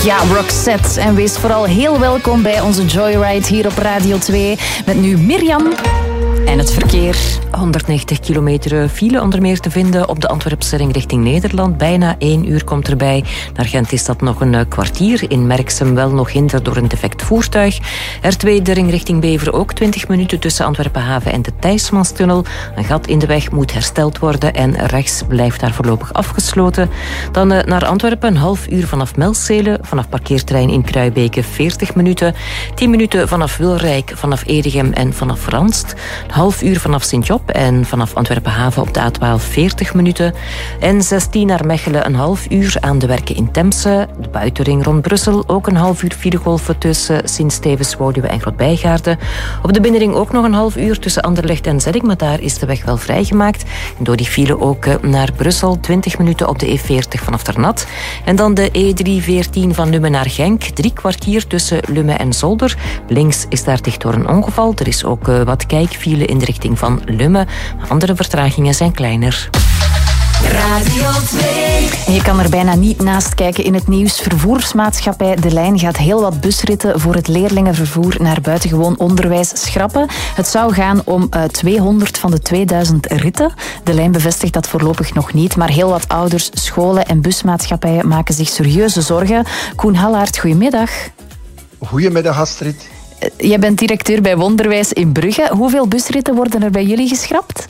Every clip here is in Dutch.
Ja, Roxette. En wees vooral heel welkom bij onze Joyride hier op Radio 2. Met nu Mirjam en het verkeer. 190 kilometer file onder meer te vinden op de Antwerpse ring richting Nederland. Bijna 1 uur komt erbij. Naar Gent is dat nog een kwartier. In Merksem wel nog hinder door een defect voertuig. R2 de ring richting Beveren ook 20 minuten tussen Antwerpen Haven en de Thijsmanstunnel. Een gat in de weg moet hersteld worden en rechts blijft daar voorlopig afgesloten. Dan naar Antwerpen een half uur vanaf Melzele, vanaf parkeerterrein in Kruibeke 40 minuten. 10 minuten vanaf Wilrijk, vanaf Edegem en vanaf Ranst. Een half uur vanaf Sint-Job en vanaf Antwerpen Haven op de A12 40 minuten. En 16 naar Mechelen een half uur aan de werken in Temse. De buitenring rond Brussel ook een half uur filegolven tussen Sint-Stevens, Woluwe en Grootbijgaarden. Op de binnenring ook nog een half uur tussen Anderlecht en Zedding, maar daar is de weg wel vrijgemaakt. En door die file ook naar Brussel 20 minuten op de E40 vanaf Ternat. En dan de E314 van Lummen naar Genk. 3 kwartier tussen Lummen en Zolder. Links is daar dicht door een ongeval. Er is ook wat kijkfile in de richting van Lummen. Andere vertragingen zijn kleiner. Radio 2. En je kan er bijna niet naast kijken in het nieuws. Vervoersmaatschappij De Lijn gaat heel wat busritten voor het leerlingenvervoer naar buitengewoon onderwijs schrappen. Het zou gaan om 200 van de 2000 ritten. De Lijn bevestigt dat voorlopig nog niet, maar heel wat ouders, scholen en busmaatschappijen maken zich serieuze zorgen. Koen Hallaert, goedemiddag. Goedemiddag, Astrid. Jij bent directeur bij Wonderwijs in Brugge. Hoeveel busritten worden er bij jullie geschrapt?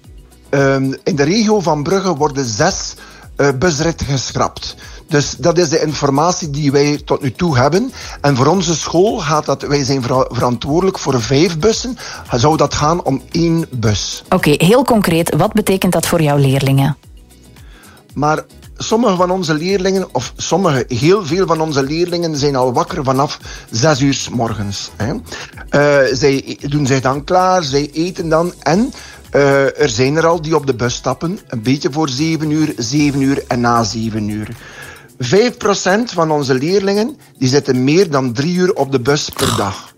In de regio van Brugge worden 6 busritten geschrapt. Dus dat is de informatie die wij tot nu toe hebben. En voor onze school gaat dat, wij zijn verantwoordelijk voor 5 bussen. Zou dat gaan om 1 bus. Oké, heel concreet, wat betekent dat voor jouw leerlingen? Maar sommige van onze leerlingen, of heel veel van onze leerlingen zijn al wakker vanaf 6 uur 's morgens. Zij doen zich dan klaar, zij eten dan en er zijn er al die op de bus stappen, een beetje voor 7 uur en na 7 uur. 5% van onze leerlingen die zitten meer dan 3 uur op de bus per dag.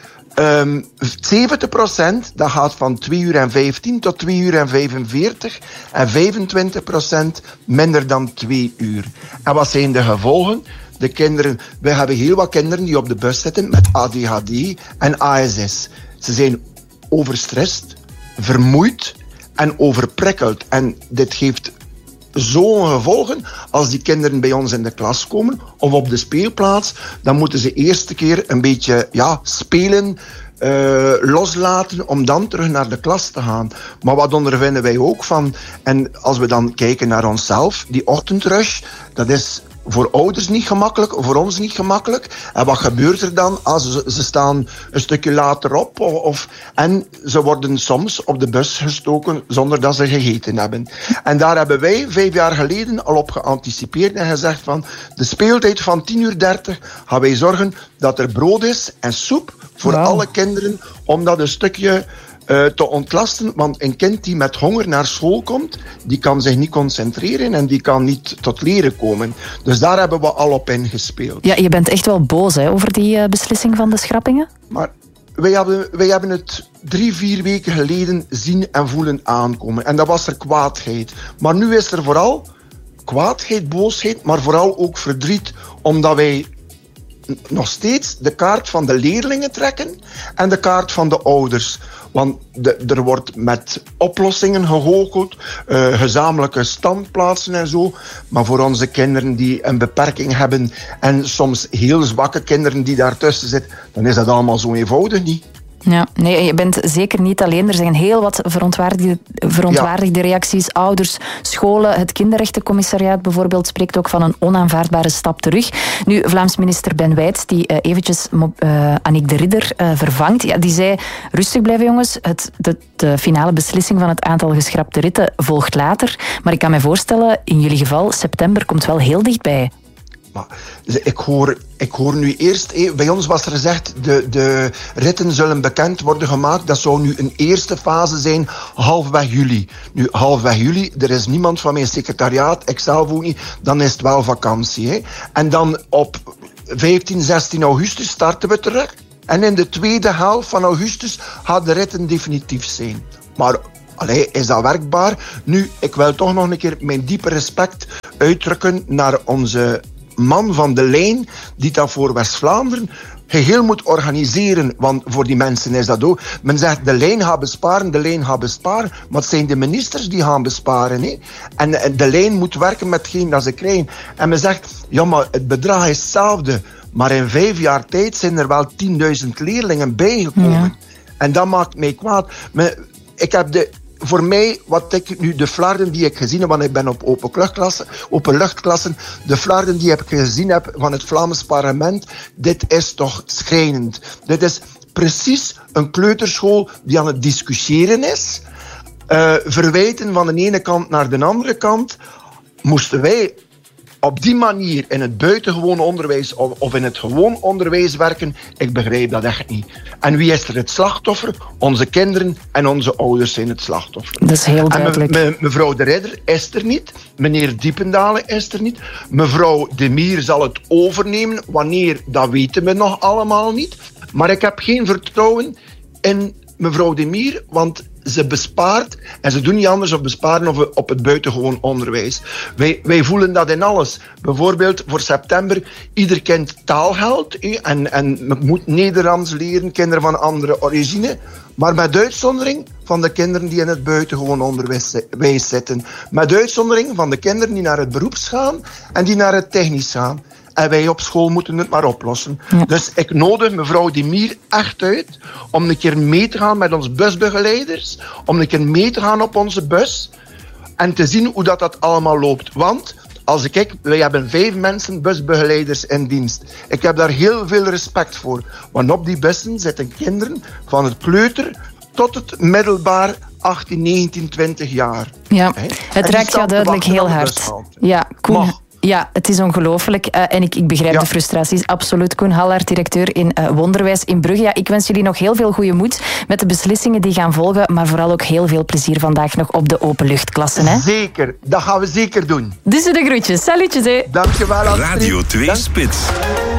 70% dat gaat van 2 uur en 15 tot 2 uur en 45 en 25% minder dan 2 uur. En wat zijn de gevolgen? De kinderen, wij hebben heel wat kinderen die op de bus zitten met ADHD en ASS. Ze zijn overstrest, vermoeid en overprikkeld. En dit geeft zo'n gevolgen als die kinderen bij ons in de klas komen of op de speelplaats. Dan moeten ze eerste keer een beetje spelen, loslaten om dan terug naar de klas te gaan. Maar wat ondervinden wij ook van? En als we dan kijken naar onszelf, die ochtendrush, dat is voor ouders niet gemakkelijk, voor ons niet gemakkelijk. En wat gebeurt er dan als ze staan een stukje later op en ze worden soms op de bus gestoken zonder dat ze gegeten hebben. En daar hebben wij 5 jaar geleden al op geanticipeerd en gezegd van de speeltijd van 10:30 gaan wij zorgen dat er brood is en soep voor alle kinderen om dat een stukje te ontlasten, want een kind die met honger naar school komt, die kan zich niet concentreren en die kan niet tot leren komen. Dus daar hebben we al op ingespeeld. Ja, je bent echt wel boos over die beslissing van de schrappingen? Maar wij hebben het 3-4 weken geleden zien en voelen aankomen. En dat was er kwaadheid. Maar nu is er vooral kwaadheid, boosheid, maar vooral ook verdriet, omdat wij nog steeds de kaart van de leerlingen trekken en de kaart van de ouders. Want er wordt met oplossingen gehoogeld, gezamenlijke standplaatsen en zo. Maar voor onze kinderen die een beperking hebben en soms heel zwakke kinderen die daartussen zitten, dan is dat allemaal zo eenvoudig niet. Ja, nee, je bent zeker niet alleen. Er zijn heel wat verontwaardigde reacties. Ouders, scholen, het kinderrechtencommissariaat bijvoorbeeld spreekt ook van een onaanvaardbare stap terug. Nu, Vlaams minister Ben Wijts, die eventjes Annick de Ridder vervangt, die zei, rustig blijven jongens, de finale beslissing van het aantal geschrapte ritten volgt later. Maar ik kan me voorstellen, in jullie geval, september komt wel heel dichtbij. Maar ik hoor nu eerst, bij ons was er gezegd, de ritten zullen bekend worden gemaakt. Dat zou nu een eerste fase zijn, halfweg juli. Nu, halfweg juli, er is niemand van mijn secretariaat, ikzelf ook niet, dan is het wel vakantie. Hè. En dan op 15, 16 augustus starten we terug. En in de tweede helft van augustus gaan de ritten definitief zijn. Maar is dat werkbaar? Nu, ik wil toch nog een keer mijn diepe respect uitdrukken naar onze man van de lijn die dat voor West-Vlaanderen geheel moet organiseren, want voor die mensen is dat ook. Men zegt, de lijn gaat besparen, maar het zijn de ministers die gaan besparen. Hè? En de lijn moet werken met hetgeen dat ze krijgen. En men zegt, ja, maar het bedrag is hetzelfde, maar in 5 jaar tijd zijn er wel 10.000 leerlingen bijgekomen. Ja. En dat maakt mij kwaad. Ik heb voor mij, wat ik nu, de flarden die ik gezien heb, want ik ben op openluchtklassen, de flarden die ik gezien heb van het Vlaams parlement, dit is toch schrijnend. Dit is precies een kleuterschool die aan het discussiëren is. Verwijten van de ene kant naar de andere kant. Moesten wij op die manier in het buitengewoon onderwijs of in het gewoon onderwijs werken, ik begrijp dat echt niet. En wie is er het slachtoffer? Onze kinderen en onze ouders zijn het slachtoffer. Dat is heel duidelijk. En mevrouw De Ridder is er niet. Meneer Diependalen is er niet. Mevrouw De Mier zal het overnemen. Wanneer, dat weten we nog allemaal niet. Maar ik heb geen vertrouwen in mevrouw De Mier, want ze bespaart en ze doen niet anders of besparen op het buitengewoon onderwijs. Wij voelen dat in alles. Bijvoorbeeld voor september, ieder kind taalgeld en moet Nederlands leren, kinderen van andere origine, maar met uitzondering van de kinderen die in het buitengewoon onderwijs zitten. Met uitzondering van de kinderen die naar het beroeps gaan en die naar het technisch gaan. En wij op school moeten het maar oplossen. Ja. Dus ik nodig mevrouw De Mier echt uit om een keer mee te gaan met onze busbegeleiders, om een keer mee te gaan op onze bus en te zien hoe dat allemaal loopt. Want als ik kijk, wij hebben 5 mensen busbegeleiders in dienst. Ik heb daar heel veel respect voor. Want op die bussen zitten kinderen van het kleuter tot het middelbaar 18, 19, 20 jaar. Ja, het raakt jou duidelijk heel hard. Ja, Koen. Ja, het is ongelooflijk. En ik begrijp de frustraties. Absoluut. Koen Hallaert, directeur in Wonderwijs in Brugge. Ja, ik wens jullie nog heel veel goede moed met de beslissingen die gaan volgen, maar vooral ook heel veel plezier vandaag nog op de openluchtklassen. Hè? Zeker. Dat gaan we zeker doen. Dus de groetjes. Salutjes, hè. Dankjewel, Astrid. Radio 2 Spits.